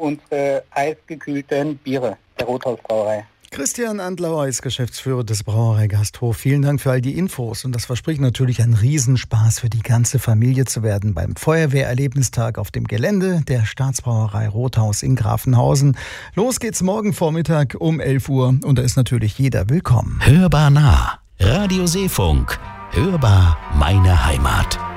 unsere eisgekühlten Biere der Rothausbrauerei. Christian Andlauer ist Geschäftsführer des Brauerei Gasthof. Vielen Dank für all die Infos. Und das verspricht natürlich ein Riesenspaß für die ganze Familie zu werden beim Feuerwehrerlebnistag auf dem Gelände der Staatsbrauerei Rothaus in Grafenhausen. Los geht's morgen Vormittag um 11 Uhr und da ist natürlich jeder willkommen. Hörbar nah. Radio Seefunk. Hörbar meine Heimat.